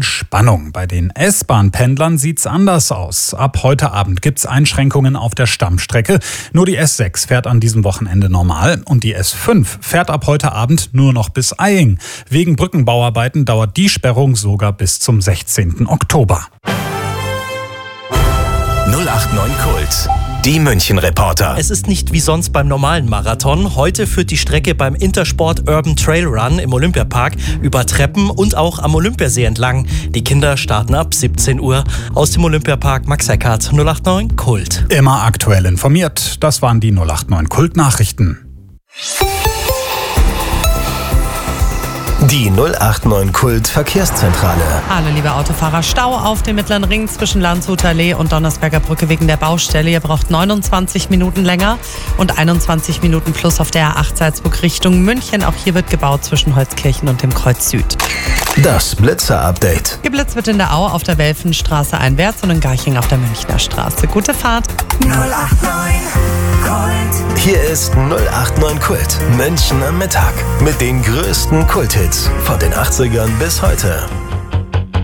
Spannung. Bei den S-Bahn-Pendlern sieht's anders aus. Ab heute Abend gibt's Einschränkungen auf der Stammstrecke. Nur die S6 fährt an diesem Wochenende normal und die S5 fährt ab heute Abend nur noch bis Eying. Wegen Brückenbauarbeiten dauert die Sperrung sogar bis zum 16. Oktober. 089 Kult. Die München-Reporter. Es ist nicht wie sonst beim normalen Marathon. Heute führt die Strecke beim Intersport Urban Trail Run im Olympiapark über Treppen und auch am Olympiasee entlang. Die Kinder starten ab 17 Uhr. Aus dem Olympiapark Max Eckhardt, 089 Kult. Immer aktuell informiert. Das waren die 089 Kult-Nachrichten. Die 089 Kult Verkehrszentrale. Hallo liebe Autofahrer, Stau auf dem Mittleren Ring zwischen Landshuter Allee und Donnersberger Brücke wegen der Baustelle. Ihr braucht 29 Minuten länger und 21 Minuten plus auf der A8 Salzburg Richtung München. Auch hier wird gebaut zwischen Holzkirchen und dem Kreuz Süd. Das Blitzer-Update. Geblitzt wird in der Au auf der Welfenstraße einwärts und in Garching auf der Münchner Straße. Gute Fahrt. 089 Kult. Hier ist 089 Kult. München am Mittag. Mit den größten Kulthits von den 80ern bis heute.